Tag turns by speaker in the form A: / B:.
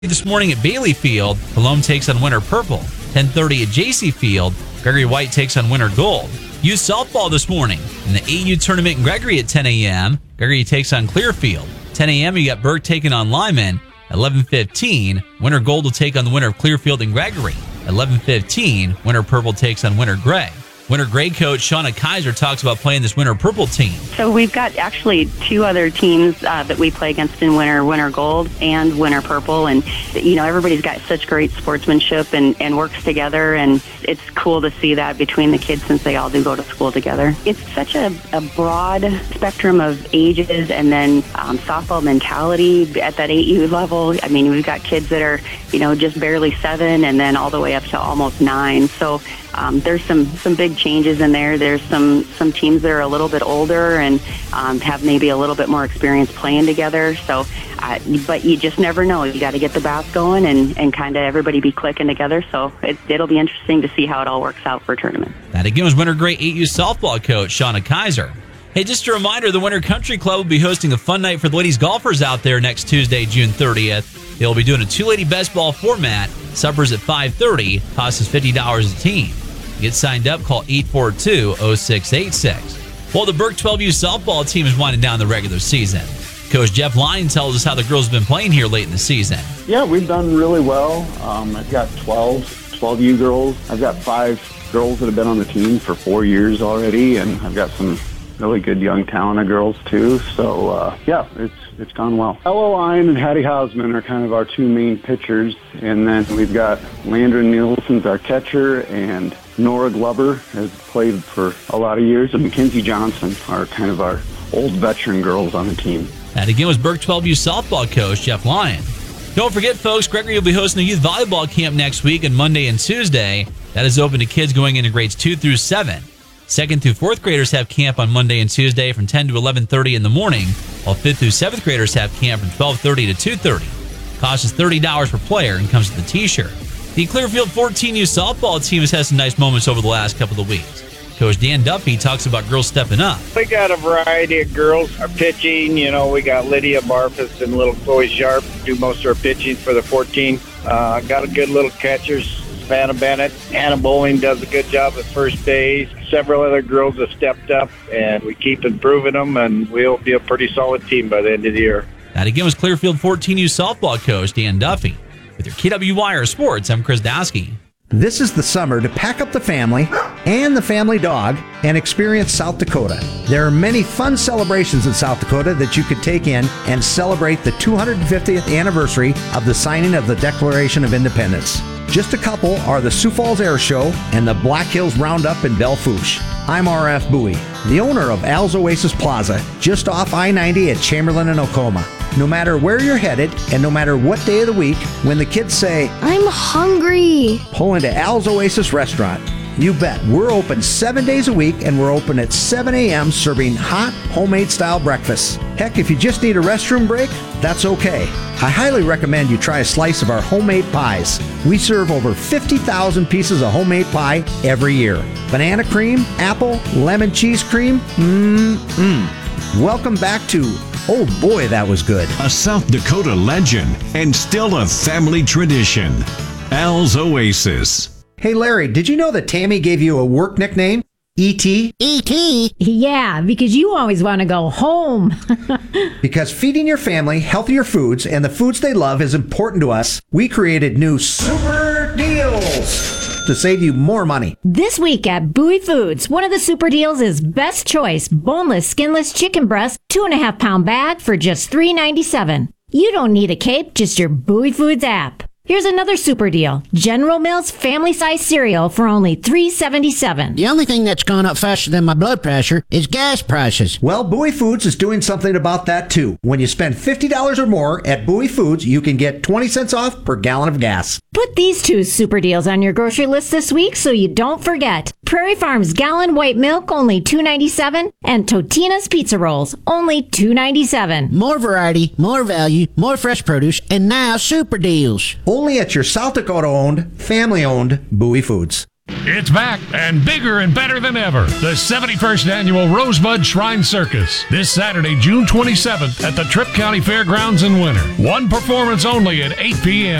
A: This morning at Bailey Field, Palome takes on Winter Purple. 10:30 at JC Field, Gregory White takes on Winter Gold. Youth softball this morning in the AU tournament in Gregory at 10 a.m. Gregory takes on Clearfield. 10 a.m. you got Burke taking on Lyman. 11:15, Winter Gold will take on the winner of Clearfield and Gregory. 11:15, Winter Purple takes on Winter Gray. Winter Gray coach Shauna Kaiser talks about playing this Winter Purple team.
B: So we've got actually two other teams that we play against in Winter Gold and Winter Purple. And, you know, everybody's got such great sportsmanship and works together. And it's cool to see that between the kids since they all do go to school together. It's such a broad spectrum of ages and then softball mentality at that 8U level. I mean, we've got kids that are, you know, just barely 7 and then all the way up to almost 9. So there's some big changes in there. There's some teams that are a little bit older and have maybe a little bit more experience playing together. So, but you just never know. You got to get the bats going and kind of everybody be clicking together. So it'll be interesting to see how it all works out for a tournament.
A: That again was Winter Gray 8U softball coach Shauna Kaiser. Hey, just a reminder, the Winter Country Club will be hosting a fun night for the ladies golfers out there next Tuesday, June 30th. They'll be doing a two-lady best ball format. Suppers at 5:30. Cost is $50 a team. To get signed up, call 842-0686. Well, the Burke 12U softball team is winding down the regular season. Coach Jeff Lyon tells us how the girls have been playing here late in the season.
C: Yeah, we've done really well. I've got 12U girls. I've got 5 girls that have been on the team for 4 years already, and I've got some really good young talented girls too. So yeah, it's gone well. Ella Lyon and Hattie Hausman are kind of our two main pitchers, and then we've got Landra Nielsen's our catcher, and Nora Glover has played for a lot of years, and Mackenzie Johnson are kind of our old veteran girls on the team.
A: That again was Burke 12U softball coach Jeff Lyon. Don't forget, folks, Gregory will be hosting a youth volleyball camp next week on Monday and Tuesday. That is open to kids going into grades 2 through 7. 2nd through 4th graders have camp on Monday and Tuesday from 10 to 11:30 in the morning, while 5th through 7th graders have camp from 12:30 to 2:30. Cost is $30 per player and comes with a t-shirt. The Clearfield 14U softball team has had some nice moments over the last couple of weeks. Coach Dan Duffy talks about girls stepping up.
D: We got a variety of girls. Our pitching, you know, we got Lydia Barfus and little Chloe Sharp do most of our pitching for the 14. Got a good little catchers. Savannah Bennett, Hannah Bowling does a good job at first base. Several other girls have stepped up, and we keep improving them, and we'll be a pretty solid team by the end of the year.
A: That again was Clearfield 14U softball coach Dan Duffy. With your KWYR Sports, I'm Chris Dowski.
E: This is the summer to pack up the family and the family dog and experience South Dakota. There are many fun celebrations in South Dakota that you could take in and celebrate the 250th anniversary of the signing of the Declaration of Independence. Just a couple are the Sioux Falls Air Show and the Black Hills Roundup in Belle Fourche. I'm R.F. Bowie, the owner of Al's Oasis Plaza, just off I-90 at Chamberlain and Oklahoma. No matter where you're headed and no matter what day of the week, when the kids say,
F: "I'm hungry,"
E: pull into Al's Oasis Restaurant. You bet. We're open 7 days a week, and we're open at 7 a.m. serving hot, homemade-style breakfast. Heck, if you just need a restroom break, that's okay. I highly recommend you try a slice of our homemade pies. We serve over 50,000 pieces of homemade pie every year. Banana cream, apple, lemon cheese cream, Welcome back to Oh Boy, That Was Good.
G: A South Dakota legend and still a family tradition. Al's Oasis.
E: Hey Larry, did you know that Tammy gave you a work nickname? E.T.?
F: E.T.? Yeah, because you always want to go home.
E: Because feeding your family healthier foods and the foods they love is important to us, we created new Super Deals to save you more money.
F: This week at Bowie Foods, one of the super deals is Best Choice boneless, skinless chicken breast, 2.5 pound bag for just $3.97. You don't need a cape, just your Bowie Foods app. Here's another super deal. General Mills family-size cereal for only $3.77.
H: The only thing that's gone up faster than my blood pressure is gas prices.
E: Well, Bowie Foods is doing something about that too. When you spend $50 or more at Bowie Foods, you can get 20 cents off per gallon of gas.
F: Put these two super deals on your grocery list this week so you don't forget. Prairie Farms gallon white milk, only $2.97, and Totino's pizza rolls, only $2.97.
H: More variety, more value, more fresh produce, and now super deals.
E: Only at your South Dakota-owned, family-owned Bowie Foods.
I: It's back and bigger and better than ever. The 71st Annual Rosebud Shrine Circus. This Saturday, June 27th at the Tripp County Fairgrounds in Winter. One performance only at 8 p.m.